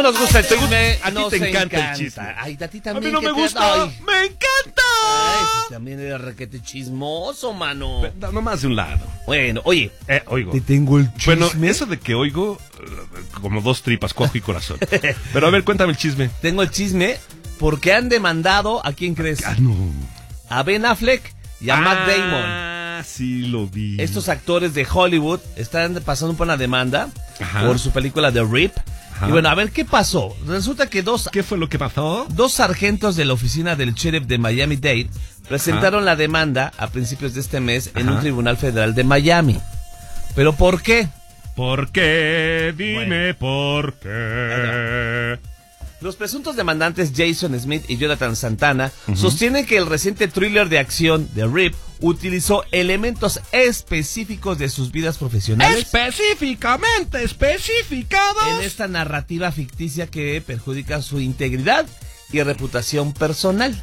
Nos gusta el chisme. A ti te encanta el chisme. Ay, a ti A también. mí no me gusta. ¡Me encanta! Ay, sí, también era requete chismoso, mano. No, nomás de un lado. Bueno, oye. Oigo. Te tengo el chisme. Bueno, eso de que oigo, como dos tripas, cojo y corazón. Pero a ver, cuéntame el chisme. Tengo el chisme porque han demandado, ¿a quién crees? No. A Ben Affleck y a Matt Damon. Ah, sí lo vi. Estos actores de Hollywood están pasando por una demanda por su película The Rip. Ajá. Y bueno, a ver, ¿qué pasó? Resulta que ¿Qué fue lo que pasó? dos sargentos de la oficina del sheriff de Miami-Dade presentaron la demanda a principios de este mes en un tribunal federal de Miami. ¿Pero por qué? ¿Por qué? Dime por qué. Los presuntos demandantes Jason Smith y Jonathan Santana sostienen que el reciente thriller de acción The Rip utilizó elementos específicos de sus vidas profesionales Específicamente especificados en esta narrativa ficticia que perjudica su integridad y reputación personal.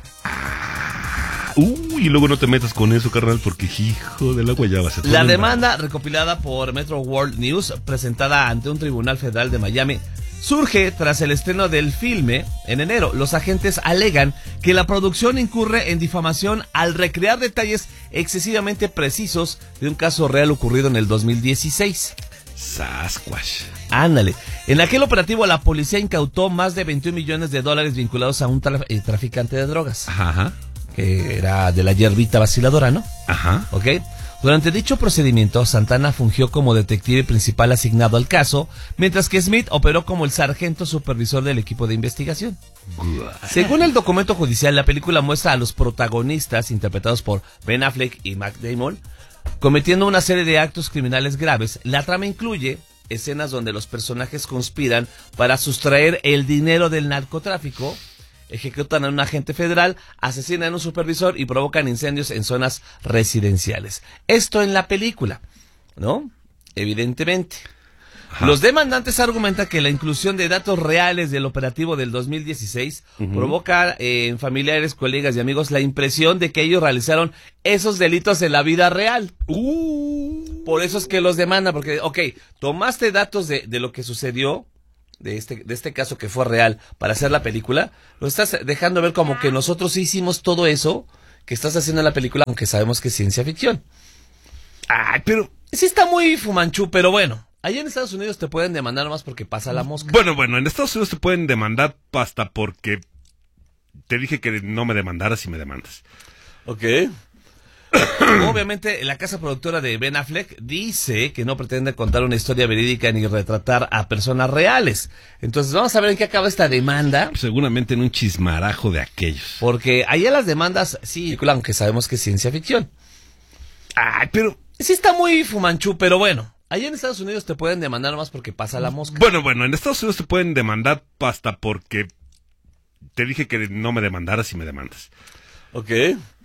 Y luego no te metas con eso, carnal, porque hijo de la guayaba se La demanda, recopilada por Metro World News, presentada ante un tribunal federal de Miami, surge tras el estreno del filme en enero. Los agentes alegan que la producción incurre en difamación al recrear detalles excesivamente precisos de un caso real ocurrido en el 2016. Sasquatch. Ándale. En aquel operativo la policía incautó más de 21 millones de dólares vinculados a un traficante de drogas. Ajá. Que era de la hierbita vaciladora, ¿no? Ajá. ¿Ok? Durante dicho procedimiento, Santana fungió como detective principal asignado al caso, mientras que Smith operó como el sargento supervisor del equipo de investigación. Según el documento judicial, la película muestra a los protagonistas, interpretados por Ben Affleck y Matt Damon, cometiendo una serie de actos criminales graves. La trama incluye escenas donde los personajes conspiran para sustraer el dinero del narcotráfico, ejecutan a un agente federal, asesinan a un supervisor y provocan incendios en zonas residenciales. Esto en la película, ¿no? Evidentemente. Ajá. Los demandantes argumentan que la inclusión de datos reales del operativo del 2016 provoca en familiares, colegas y amigos la impresión de que ellos realizaron esos delitos en la vida real. Por eso es que los demandan, porque, tomaste datos de lo que sucedió, de este caso que fue real, para hacer la película, lo estás dejando ver como que nosotros hicimos todo eso que estás haciendo en la película, aunque sabemos que es ciencia ficción. Ay, pero sí está muy fumanchú, pero bueno, allá en Estados Unidos te pueden demandar nomás porque pasa la mosca. Bueno, en Estados Unidos te pueden demandar hasta porque te dije que no me demandaras y me demandas. Ok. Obviamente la casa productora de Ben Affleck dice que no pretende contar una historia verídica ni retratar a personas reales. Entonces vamos a ver en qué acaba esta demanda. Seguramente en un chismarajo de aquellos. Porque allá las demandas sí, aunque sabemos que es ciencia ficción. Ay, pero sí está muy fumanchú, pero bueno, allá en Estados Unidos te pueden demandar nomás porque pasa la mosca. Bueno, en Estados Unidos te pueden demandar hasta porque te dije que no me demandaras y me demandas. Ok.